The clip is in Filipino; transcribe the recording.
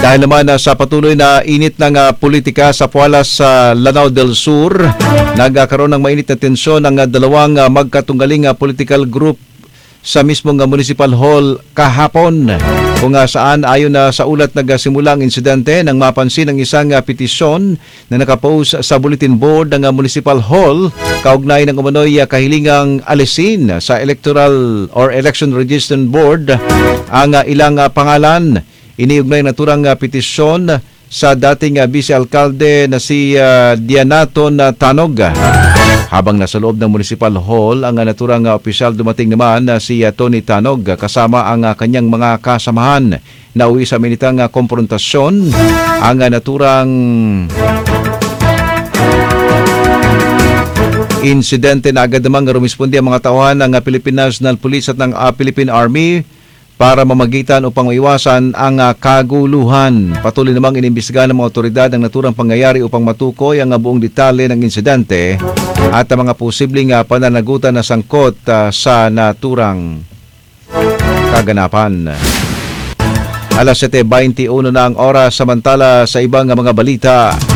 Dahil naman sa patuloy na init ng politika sa Pualas sa Lanao del Sur, nagkaroon ng mainit na tensyon ang dalawang magkatunggaling political group sa mismong Municipal Hall kahapon, kung saan ayon sa ulat nagsimula ang insidente nang mapansin ang isang petisyon na nakapost sa bulletin board ng Municipal Hall kaugnay ng umano'y kahilingang alisin sa Electoral or Election Registration Board ang ilang pangalan. Iniugnay naturang petisyon sa dating vice-alkalde na si Dianaton Tanog. Habang nasa loob ng Municipal Hall, ang naturang opisyal dumating naman si Tony Tanog kasama ang kanyang mga kasamahan na uwi sa minitang komprontasyon. Ang naturang insidente na agad namang rumispondi ang mga tauhan ng Philippine National Police at ng Philippine Army para mamagitan upang maiwasan ang kaguluhan. Patuloy namang inimbestigahan ng mga otoridad ang naturang pangyayari upang matukoy ang buong detalye ng insidente at ang mga posibleng pananagutan na sangkot sa naturang kaganapan. Alas 7:21 na ang oras, samantala sa ibang mga balita.